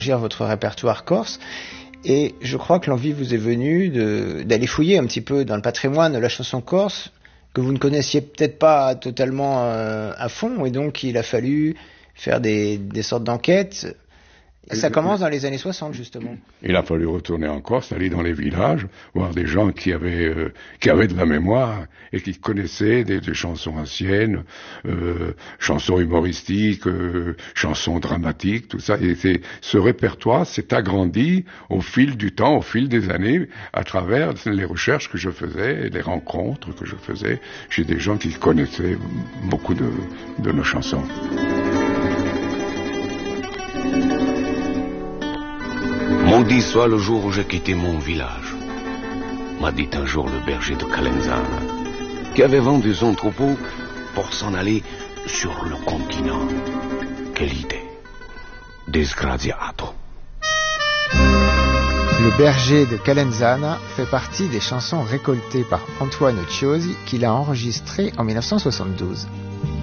votre répertoire corse. Et je crois que l'envie vous est venue d'aller fouiller un petit peu dans le patrimoine de la chanson corse, que vous ne connaissiez peut-être pas totalement à fond, et donc il a fallu faire des sortes d'enquêtes. Ça commence dans les années 60, justement. Il a fallu retourner en Corse, aller dans les villages, voir des gens qui avaient de la mémoire et qui connaissaient des chansons anciennes, chansons humoristiques, chansons dramatiques, tout ça. Et ce répertoire s'est agrandi au fil du temps, au fil des années, à travers les recherches que je faisais et les rencontres que je faisais chez des gens qui connaissaient beaucoup de nos chansons. Maudit soit le jour où j'ai quitté mon village, m'a dit un jour le berger de Calenzana, qui avait vendu son troupeau pour s'en aller sur le continent. Quelle idée! Disgraziato. Le berger de Calenzana fait partie des chansons récoltées par Antoine Ciosi qu'il a enregistrées en 1972.